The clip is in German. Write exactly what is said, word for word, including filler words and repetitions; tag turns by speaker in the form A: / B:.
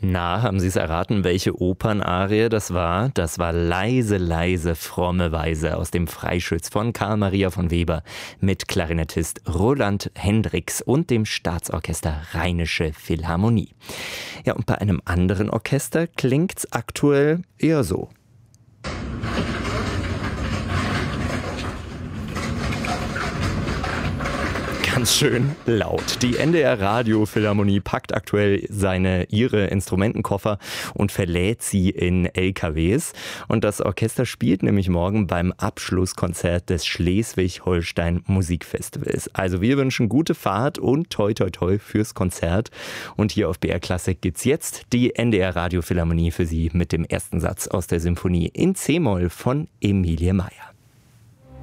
A: Na, haben Sie es erraten, welche Opernarie das war? Das war Leise, leise, fromme Weise aus dem Freischütz von Karl Maria von Weber mit Klarinettist Roland Hendricks und dem Staatsorchester Rheinische Philharmonie. Ja, und bei einem anderen Orchester klingt's aktuell eher so. Ganz schön laut. Die N D R Radio Philharmonie packt aktuell seine, ihre Instrumentenkoffer und verlädt sie in L K Ws. Und das Orchester spielt nämlich morgen beim Abschlusskonzert des Schleswig-Holstein Musikfestivals. Also wir wünschen gute Fahrt und toi toi toi fürs Konzert. Und hier auf B R Classic gibt's jetzt die N D R Radio Philharmonie für Sie mit dem ersten Satz aus der Symphonie in C-Moll von Emilie Meier.